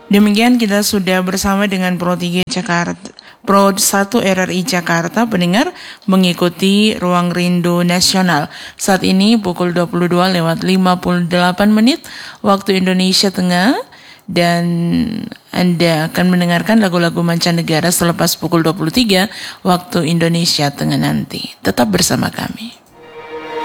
Demikian kita sudah bersama dengan Pro 3 Jakarta, Pro 1 RRI Jakarta, pendengar mengikuti Ruang Rindu Nasional. Saat ini pukul 22:58 waktu Indonesia Tengah, dan Anda akan mendengarkan lagu-lagu mancanegara selepas pukul 23 waktu Indonesia Tengah nanti. Tetap bersama kami.